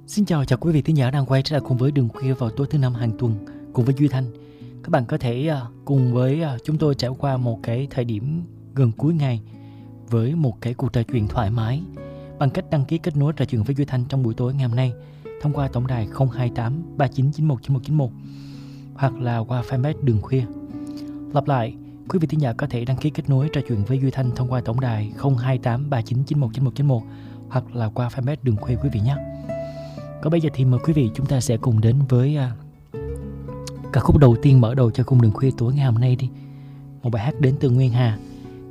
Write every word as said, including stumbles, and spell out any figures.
Xin chào chào quý vị thính giả đang quay trở lại cùng với Đường Khuya vào tối thứ năm hàng tuần cùng với Duy Thanh. Các bạn có thể cùng với chúng tôi trải qua một cái thời điểm gần cuối ngày với một cái cuộc trò chuyện thoải mái bằng cách đăng ký kết nối trò chuyện với Duy Thanh trong buổi tối ngày hôm nay thông qua tổng đài không hai tám ba chín chín một chín một chín một hoặc là qua fanpage Đường Khuya. Lặp lại, quý vị thính giả có thể đăng ký kết nối trò chuyện với Duy Thanh thông qua tổng đài không hai tám ba chín chín một chín một chín một hoặc là qua fanpage Đường Khuya quý vị nhé. Còn bây giờ thì mời quý vị chúng ta sẽ cùng đến với uh, ca khúc đầu tiên mở đầu cho khung Đường Khuya tối ngày hôm nay đi. Một bài hát đến từ Nguyên Hà,